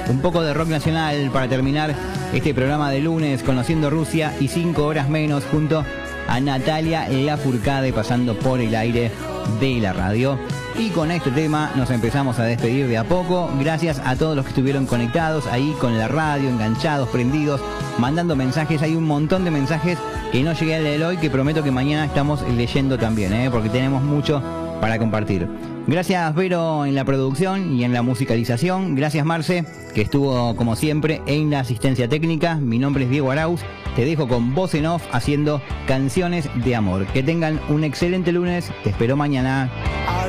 Un poco de rock nacional para terminar este programa de lunes, Conociendo Rusia y 5 horas menos, junto a Natalia Lafourcade, pasando por el aire de la radio. Y con este tema nos empezamos a despedir de a poco. Gracias a todos los que estuvieron conectados ahí con la radio, enganchados, prendidos, mandando mensajes. Hay un montón de mensajes que no llegué a leer hoy, que prometo que mañana estamos leyendo también, porque tenemos mucho para compartir. Gracias Vero en la producción y en la musicalización. Gracias Marce, que estuvo como siempre en la asistencia técnica. Mi nombre es Diego Arauz. Te dejo con voz en off haciendo canciones de amor. Que tengan un excelente lunes. Te espero mañana.